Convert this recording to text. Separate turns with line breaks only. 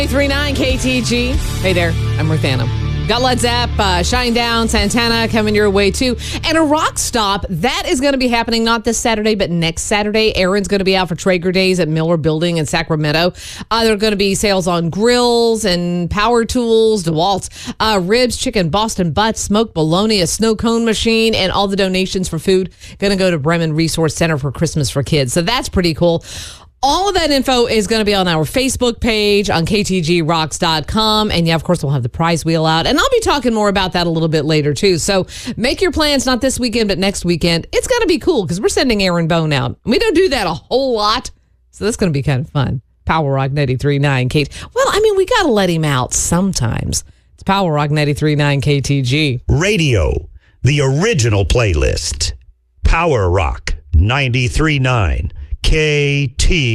39 KTG. Hey there, I'm Ruth Anna. Got Led Zepp, Shinedown, Santana coming your way too. And a rock stop, that is going to be happening not this Saturday, but next Saturday. Aaron's going to be out for Traeger Days at Miller Building in Sacramento. There are going to be sales on grills and power tools, DeWalt's, ribs, chicken, Boston butts, smoked bologna, a snow cone machine, and all the donations for food going to go to Bremen Resource Center for Christmas for Kids. So that's pretty cool. All of that info is going to be on our Facebook page, on ktgrocks.com. And yeah, of course, we'll have the prize wheel out. And I'll be talking more about that a little bit later, too. So make your plans, not this weekend, but next weekend. It's going to be cool because we're sending Aaron Bone out. We don't do that a whole lot. So that's going to be kind of fun. Power Rock 93.9 KTG. Well, I mean, we got to let him out sometimes. It's Power Rock 93.9 KTG.
Radio, the original playlist. Power Rock 93.9 KT.